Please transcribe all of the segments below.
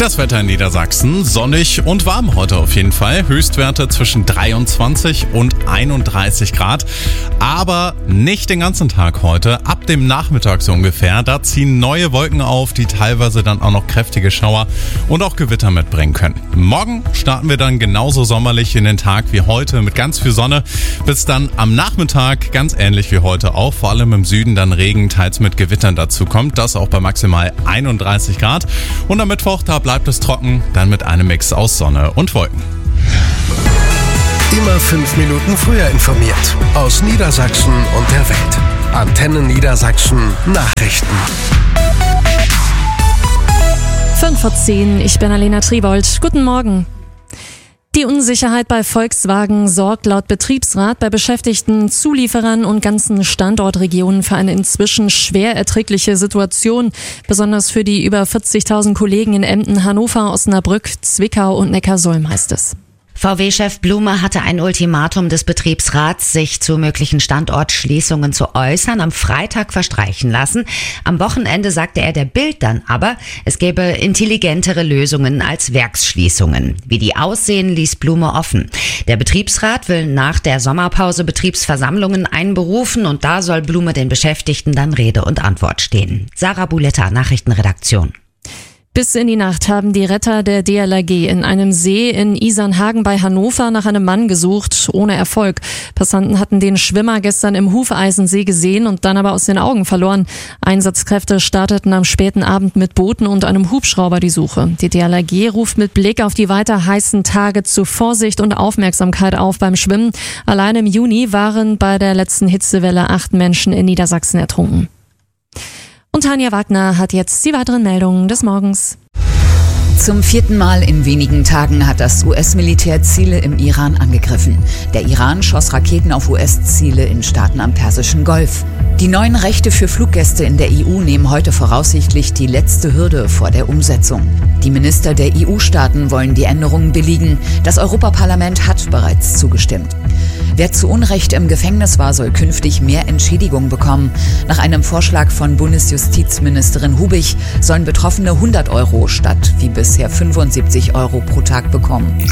Das Wetter in Niedersachsen, sonnig und warm heute auf jeden Fall. Höchstwerte zwischen 23 und 31 Grad. Aber nicht den ganzen Tag heute, ab dem Nachmittag so ungefähr. Da ziehen neue Wolken auf, die teilweise dann auch noch kräftige Schauer und auch Gewitter mitbringen können. Morgen starten wir dann genauso sommerlich in den Tag wie heute mit ganz viel Sonne. Bis dann am Nachmittag, ganz ähnlich wie heute auch, vor allem im Süden dann Regen, teils mit Gewittern dazu kommt. Das auch bei maximal 31 Grad. Und am Mittwoch, da bleibt es trocken, dann mit einem Mix aus Sonne und Wolken. Immer 5 Minuten früher informiert. Aus Niedersachsen und der Welt. Antenne Niedersachsen Nachrichten. 5:10 Uhr, ich bin Alena Tribold. Guten Morgen. Die Unsicherheit bei Volkswagen sorgt laut Betriebsrat bei Beschäftigten, Zulieferern und ganzen Standortregionen für eine inzwischen schwer erträgliche Situation. Besonders für die über 40.000 Kollegen in Emden, Hannover, Osnabrück, Zwickau und Neckarsulm, heißt es. VW-Chef Blume hatte ein Ultimatum des Betriebsrats, sich zu möglichen Standortschließungen zu äußern, am Freitag verstreichen lassen. Am Wochenende sagte er der Bild dann aber, es gäbe intelligentere Lösungen als Werksschließungen. Wie die aussehen, ließ Blume offen. Der Betriebsrat will nach der Sommerpause Betriebsversammlungen einberufen und da soll Blume den Beschäftigten dann Rede und Antwort stehen. Sarah Buletta, Nachrichtenredaktion. Bis in die Nacht haben die Retter der DLRG in einem See in Isernhagen bei Hannover nach einem Mann gesucht, ohne Erfolg. Passanten hatten den Schwimmer gestern im Hufeisensee gesehen und dann aber aus den Augen verloren. Einsatzkräfte starteten am späten Abend mit Booten und einem Hubschrauber die Suche. Die DLRG ruft mit Blick auf die weiter heißen Tage zu Vorsicht und Aufmerksamkeit auf beim Schwimmen. Allein im Juni waren bei der letzten Hitzewelle 8 Menschen in Niedersachsen ertrunken. Und Tanja Wagner hat jetzt die weiteren Meldungen des Morgens. Zum 4. Mal in wenigen Tagen hat das US-Militär Ziele im Iran angegriffen. Der Iran schoss Raketen auf US-Ziele in Staaten am Persischen Golf. Die neuen Rechte für Fluggäste in der EU nehmen heute voraussichtlich die letzte Hürde vor der Umsetzung. Die Minister der EU-Staaten wollen die Änderungen billigen. Das Europaparlament hat bereits zugestimmt. Wer zu Unrecht im Gefängnis war, soll künftig mehr Entschädigung bekommen. Nach einem Vorschlag von Bundesjustizministerin Hubig sollen Betroffene 100 € statt wie bisher 75 € pro Tag bekommen.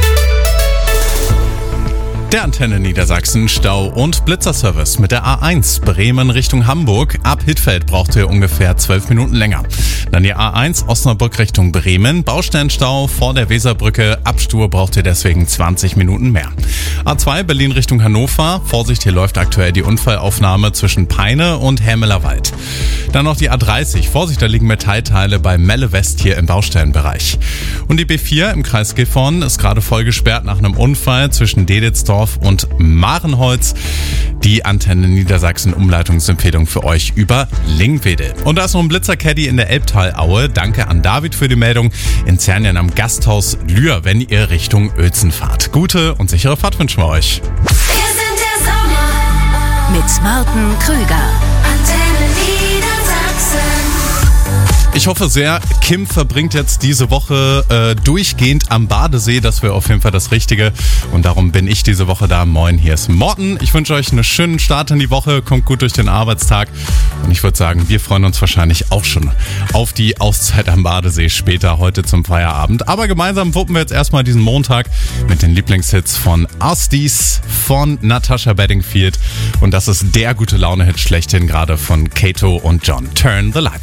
Der Antenne Niedersachsen Stau- und Blitzerservice mit der A1 Bremen Richtung Hamburg. Ab Hittfeld braucht ihr ungefähr 12 Minuten länger. Dann die A1 Osnabrück Richtung Bremen. Baustellenstau vor der Weserbrücke. Ab Stur braucht ihr deswegen 20 Minuten mehr. A2 Berlin Richtung Hannover. Vorsicht, hier läuft aktuell die Unfallaufnahme zwischen Peine und Hämelerwald. Dann noch die A30. Vorsicht, da liegen Metallteile bei Melle West hier im Baustellenbereich. Und die B4 im Kreis Gifhorn ist gerade voll gesperrt nach einem Unfall zwischen Deditzdorf und Marenholz. Die Antenne Niedersachsen Umleitungsempfehlung für euch über Lingwedel. Und da ist noch ein Blitzercaddy in der Elbtalaue. Danke an David für die Meldung. In Zernien am Gasthaus Lühr, wenn ihr Richtung Uelzen fahrt. Gute und sichere Fahrt wünschen wir euch. Wir sind der Sommer mit Martin Krüger. Antenne Niedersachsen. Ich hoffe sehr, Kim verbringt jetzt diese Woche durchgehend am Badesee. Das wäre auf jeden Fall das Richtige. Und darum bin ich diese Woche da. Moin, hier ist Morten. Ich wünsche euch einen schönen Start in die Woche. Kommt gut durch den Arbeitstag. Und ich würde sagen, wir freuen uns wahrscheinlich auch schon auf die Auszeit am Badesee später heute zum Feierabend. Aber gemeinsam wuppen wir jetzt erstmal diesen Montag mit den Lieblingshits von Astis, von Natasha Bedingfield. Und das ist der gute Laune-Hit schlechthin gerade von Kato und John. Turn the Lights